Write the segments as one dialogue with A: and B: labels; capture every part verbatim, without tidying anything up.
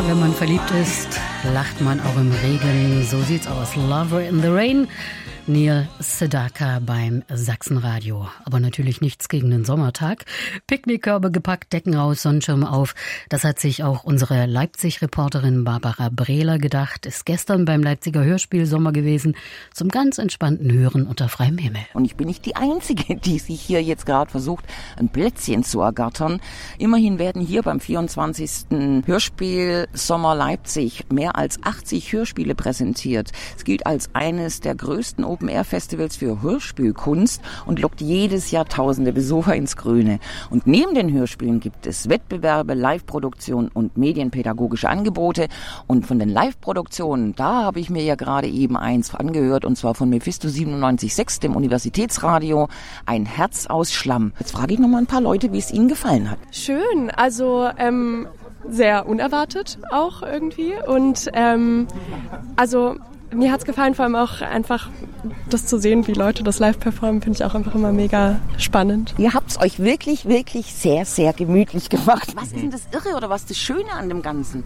A: wenn man verliebt ist, lacht man auch im Regen. So sieht's aus. Lover in the Rain. Neil Sedaka beim Sachsenradio. Aber natürlich nichts gegen den Sommertag. Picknickkörbe gepackt, Decken raus, Sonnenschirm auf. Das hat sich auch unsere Leipzig-Reporterin Barbara Brehler gedacht. Ist gestern beim Leipziger Hörspiel Sommer gewesen. Zum ganz entspannten Hören unter freiem Himmel.
B: Und ich bin nicht die Einzige, die sich hier jetzt gerade versucht, ein Plätzchen zu ergattern. Immerhin werden hier beim vierundzwanzigsten Hörspiel Sommer Leipzig mehr als achtzig Hörspiele präsentiert. Es gilt als eines der größten Open-Air-Festivals für Hörspielkunst und lockt jedes Jahr tausende Besucher ins Grüne. Und neben den Hörspielen gibt es Wettbewerbe, Live-Produktionen und medienpädagogische Angebote. Und von den Live-Produktionen, da habe ich mir ja gerade eben eins angehört, und zwar von Mephisto siebenundneunzig Komma sechs, dem Universitätsradio, ein Herz aus Schlamm. Jetzt frage ich noch mal ein paar Leute, wie es ihnen gefallen hat.
C: Schön, also ähm, sehr unerwartet auch irgendwie. Und ähm, also mir hat's gefallen, vor allem auch einfach das zu sehen, wie Leute das live performen, finde ich auch einfach immer mega spannend.
B: Ihr habt's euch wirklich, wirklich sehr, sehr gemütlich gemacht. Was ist denn das Irre oder was ist das Schöne an dem Ganzen?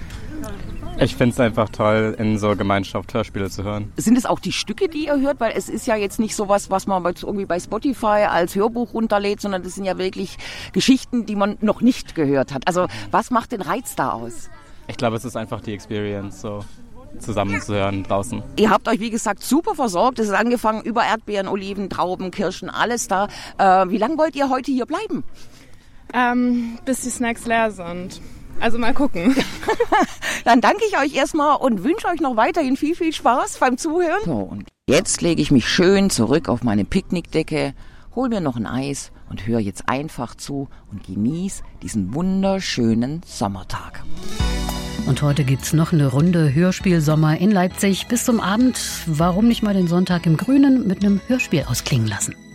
D: Ich finde es einfach toll, in so Gemeinschaft Hörspiele zu hören.
B: Sind es auch die Stücke, die ihr hört? Weil es ist ja jetzt nicht sowas, was man irgendwie bei Spotify als Hörbuch runterlädt, sondern das sind ja wirklich Geschichten, die man noch nicht gehört hat. Also was macht den Reiz da aus?
D: Ich glaube, es ist einfach die Experience, so zusammen zu hören draußen.
B: Ihr habt euch, wie gesagt, super versorgt. Es ist angefangen über Erdbeeren, Oliven, Trauben, Kirschen, alles da. Äh, wie lange wollt ihr heute hier bleiben?
E: Ähm, bis die Snacks leer sind. Also mal gucken.
B: Dann danke ich euch erstmal und wünsche euch noch weiterhin viel, viel Spaß beim Zuhören. So, und jetzt lege ich mich schön zurück auf meine Picknickdecke, hol mir noch ein Eis und höre jetzt einfach zu und genieße diesen wunderschönen Sommertag.
A: Und heute gibt's noch eine Runde Hörspielsommer in Leipzig. Bis zum Abend. Warum nicht mal den Sonntag im Grünen mit einem Hörspiel ausklingen lassen?